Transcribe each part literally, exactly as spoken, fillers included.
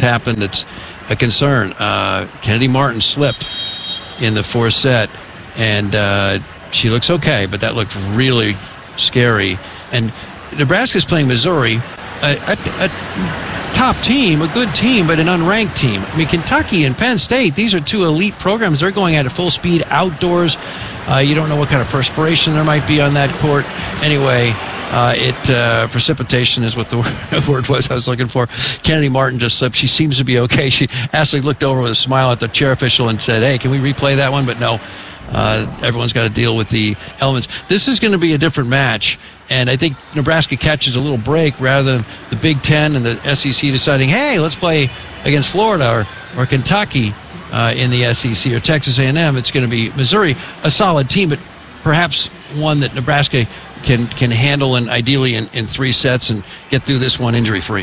happened that's a concern. Uh, Kennedy Martin slipped in the fourth set, and uh, she looks okay, but that looked really scary. And Nebraska's playing Missouri, a, a, a top team, a good team, but an unranked team. I mean, Kentucky and Penn State, these are two elite programs. They're going at it full speed outdoors. Uh, you don't know what kind of perspiration there might be on that court. Anyway, uh, it uh, precipitation is what the word was I was looking for. Kennedy Martin just slipped. She seems to be okay. She actually looked over with a smile at the chair official and said, hey, can we replay that one? But no, uh, everyone's got to deal with the elements. This is going to be a different match. And I think Nebraska catches a little break rather than the Big Ten and the S E C deciding, hey, let's play against Florida or, or Kentucky uh, in the S E C or Texas A and M. It's going to be Missouri, a solid team, but perhaps one that Nebraska can can handle and ideally in, in three sets and get through this one injury-free.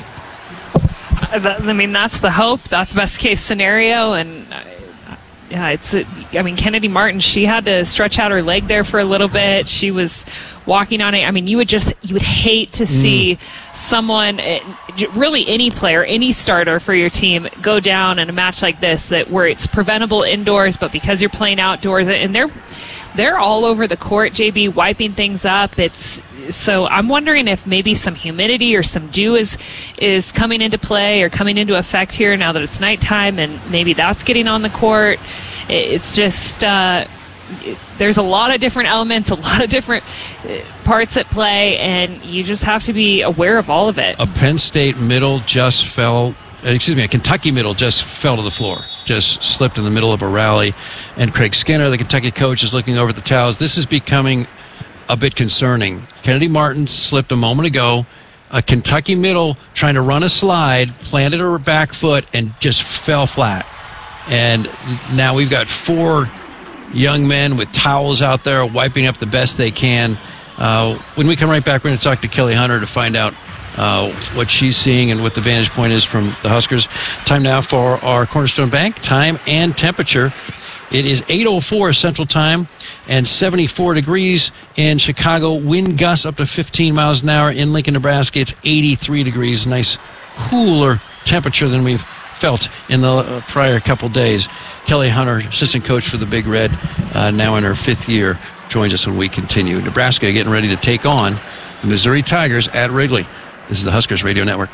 I mean, that's the hope. That's best case scenario. And yeah, it's. I mean, Kennedy Martin, she had to stretch out her leg there for a little bit. She was walking on it. I mean, you would just you would hate to see mm. someone, really any player, any starter for your team, go down in a match like this that where it's preventable indoors, but because you're playing outdoors, and they're they're all over the court, J B, wiping things up. It's so I'm wondering if maybe some humidity or some dew is is coming into play or coming into effect here now that it's nighttime, and maybe that's getting on the court. It's just uh, there's a lot of different elements, a lot of different parts at play, and you just have to be aware of all of it. A Penn State middle just fell, excuse me, a Kentucky middle just fell to the floor, just slipped in the middle of a rally, and Craig Skinner, the Kentucky coach, is looking over at the towels. This is becoming a bit concerning. Kennedy Martin slipped a moment ago. A Kentucky middle trying to run a slide, planted her back foot, and just fell flat. And now we've got four young men with towels out there wiping up the best they can. Uh, when we come right back, we're going to talk to Kelly Hunter to find out uh, what she's seeing and what the vantage point is from the Huskers. Time now for our Cornerstone Bank time and temperature. It is eight oh four Central Time and seventy-four degrees in Chicago. Wind gusts up to fifteen miles an hour. In Lincoln, Nebraska, it's eighty-three degrees. Nice, cooler temperature than we've felt in the prior couple days. Kelly Hunter, assistant coach for the Big Red, uh, now in her fifth year, joins us when we continue. Nebraska getting ready to take on the Missouri Tigers at Wrigley. This is the Huskers Radio Network.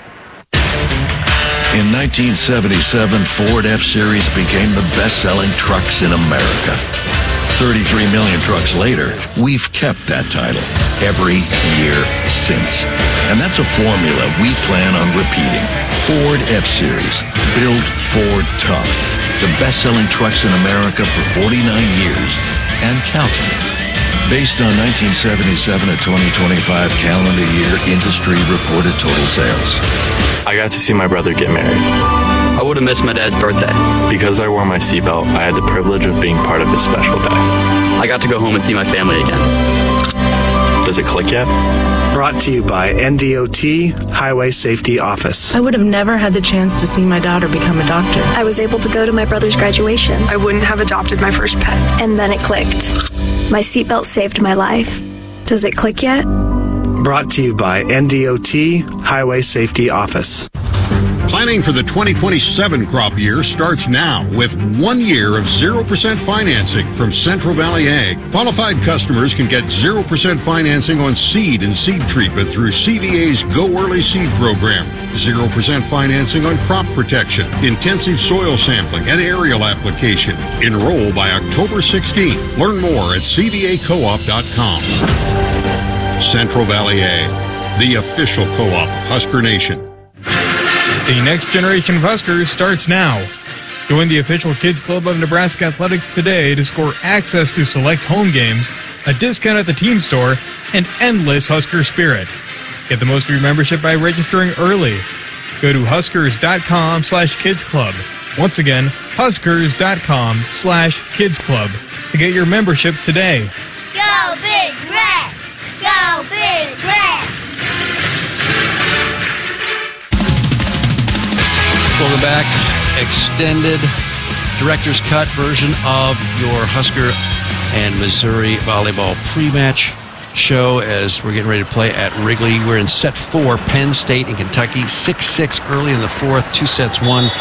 In nineteen seventy-seven, Ford F-Series became the best-selling trucks in America. thirty-three million trucks later, we've kept that title every year since. And that's a formula we plan on repeating. Ford F-Series, built Ford tough. The best-selling trucks in America for forty-nine years and counting. Based on nineteen seventy-seven to twenty twenty-five calendar year industry reported total sales. I got to see my brother get married. I would have missed my dad's birthday. Because I wore my seatbelt, I had the privilege of being part of this special day. I got to go home and see my family again. Does it click yet? Brought to you by N D O T Highway Safety Office. I would have never had the chance to see my daughter become a doctor. I was able to go to my brother's graduation. I wouldn't have adopted my first pet. And then it clicked. My seatbelt saved my life. Does it click yet? Brought to you by N D O T Highway Safety Office. Planning for the twenty twenty-seven crop year starts now with one year of zero percent financing from Central Valley Ag. Qualified customers can get zero percent financing on seed and seed treatment through C V A's Go Early Seed program. zero percent financing on crop protection, intensive soil sampling, and aerial application. Enroll by October sixteenth. Learn more at c v a co op dot com. Central Valley Ag, the official co-op of Husker Nation. The next generation of Huskers starts now. Join the official Kids Club of Nebraska Athletics today to score access to select home games, a discount at the team store, and endless Husker spirit. Get the most of your membership by registering early. Go to huskers.com slash kids club. Once again, huskers.com slash kids club to get your membership today. Go Big Red! Go Big Red! Welcome back. Extended director's cut version of your Husker and Missouri volleyball pre-match show as we're getting ready to play at Wrigley. We're in set four, Penn State and Kentucky, six six early in the fourth, two sets won